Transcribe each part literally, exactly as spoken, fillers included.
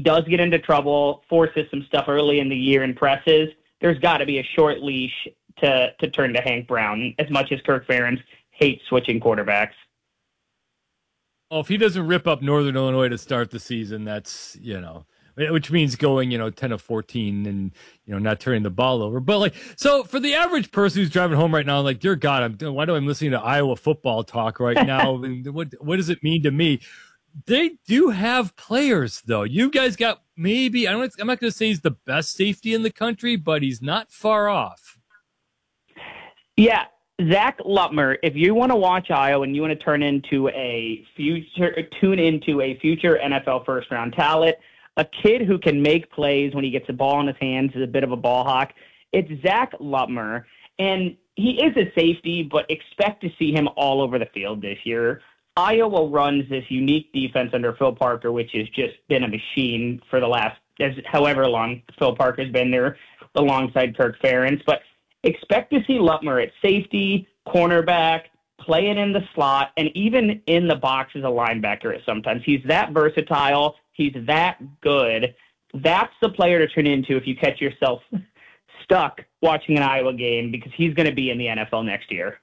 does get into trouble, forces some stuff early in the year and presses, there's got to be a short leash to, to turn to Hank Brown, as much as Kirk Ferentz hates switching quarterbacks. Oh, if he doesn't rip up Northern Illinois to start the season, that's, you know, which means going, you know, ten of fourteen and, you know, not turning the ball over. But, like, so for the average person who's driving home right now, like, dear God, I'm, why do I listening to Iowa football talk right now? what what does it mean to me? They do have players, though. You guys got maybe, I don't, I'm not going to say he's the best safety in the country, but he's not far off. Yeah. Zach Lutmer, if you want to watch Iowa and you want to turn into a future, tune into a future N F L first round talent, a kid who can make plays when he gets the ball in his hands, is a bit of a ball hawk, it's Zach Lutmer. And he is a safety, but expect to see him all over the field this year. Iowa runs this unique defense under Phil Parker, which has just been a machine for the last, as however long Phil Parker's been there alongside Kirk Ferentz. But expect to see Lutmer at safety, cornerback, playing in the slot, and even in the box as a linebacker sometimes. He's that versatile. He's that good. That's the player to turn into if you catch yourself stuck watching an Iowa game, because he's going to be in the N F L next year.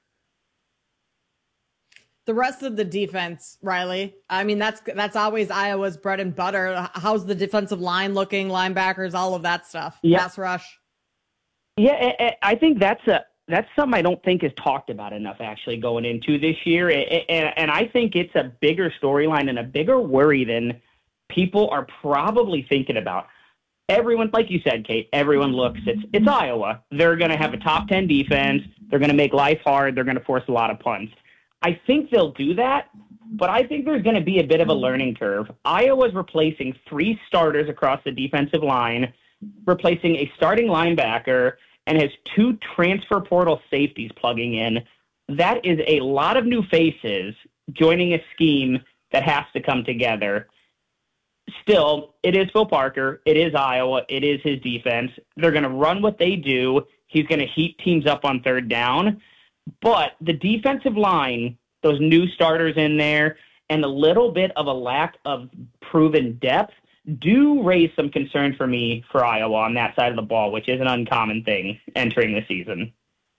The rest of the defense, Riley, I mean, that's that's always Iowa's bread and butter. How's the defensive line looking, linebackers, all of that stuff? Yeah. Pass rush. Yeah, I think that's a that's something I don't think is talked about enough actually going into this year, and I think it's a bigger storyline and a bigger worry than people are probably thinking about. Everyone, like you said, Kate, everyone looks, it's it's Iowa. They're going to have a top ten defense. They're going to make life hard. They're going to force a lot of punts. I think they'll do that, but I think there's going to be a bit of a learning curve. Iowa's replacing three starters across the defensive line, replacing a starting linebacker, and has two transfer portal safeties plugging in. That is a lot of new faces joining a scheme that has to come together. Still, it is Phil Parker. It is Iowa. It is his defense. They're going to run what they do. He's going to heat teams up on third down. But the defensive line, those new starters in there, and a little bit of a lack of proven depth do raise some concern for me for Iowa on that side of the ball, which is an uncommon thing entering the season.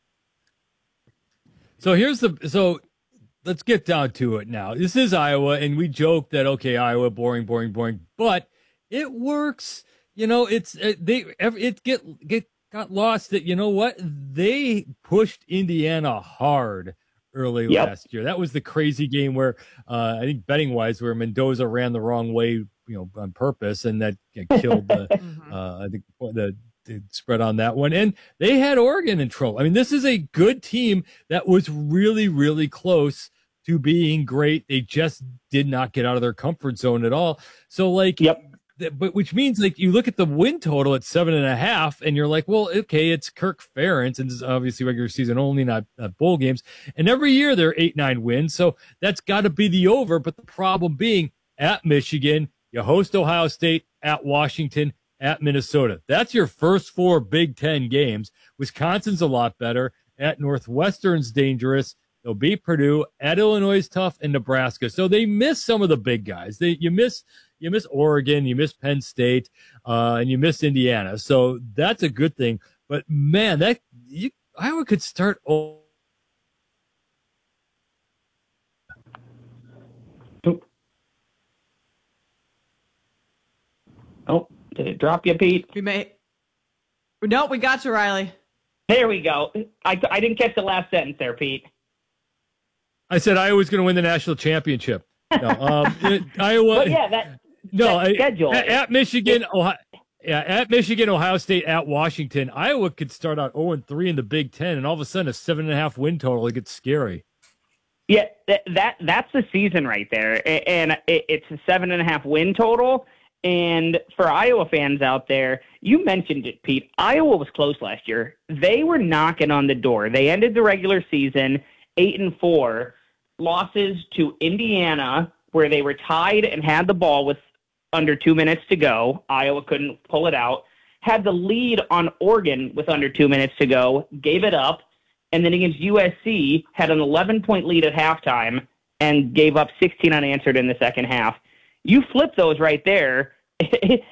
So here's the so let's get down to it now. This is Iowa, and we joke that okay, Iowa boring, boring, boring, but it works. You know, it's it, they it get get got lost that you know what they pushed Indiana hard early yep. last year. That was the crazy game where uh, I think betting wise, where Mendoza ran the wrong way, you know, on purpose, and that killed the uh, I think the, the spread on that one. And they had Oregon in trouble. I mean, this is a good team that was really, really close to being great. They just did not get out of their comfort zone at all. So, like, yep. th- but which means like you look at the win total at seven and a half, and you're like, well, okay, it's Kirk Ferentz, and this is obviously regular season only, not, not bowl games. And every year they're eight, nine wins, so that's got to be the over. But the problem being at Michigan. You host Ohio State, at Washington, at Minnesota. That's your first four Big Ten games. Wisconsin's a lot better. At Northwestern's dangerous. They'll beat Purdue. At Illinois is tough, and Nebraska. So they miss some of the big guys. They you miss you miss Oregon, you miss Penn State, uh, and you miss Indiana. So that's a good thing. But man, that you, Iowa could start. Oh, Oh, did it drop you, Pete? We may. No, we got you, Riley. There we go. I, I didn't catch the last sentence there, Pete. I said Iowa's going to win the national championship. No, um, it, Iowa. But yeah, that, no, that schedule. At, at Michigan, Ohio, yeah, at Michigan, Ohio State, at Washington, Iowa could start out zero and three in the Big Ten, and all of a sudden a seven and a half win total. It gets scary. Yeah, that, that that's the season right there, and it, it's a seven and a half win total. And for Iowa fans out there, you mentioned it, Pete. Iowa was close last year. They were knocking on the door. They ended the regular season eight and four, losses to Indiana, where they were tied and had the ball with under two minutes to go. Iowa couldn't pull it out. Had the lead on Oregon with under two minutes to go, gave it up, and then against U S C had an eleven-point lead at halftime and gave up sixteen unanswered in the second half. You flip those right there,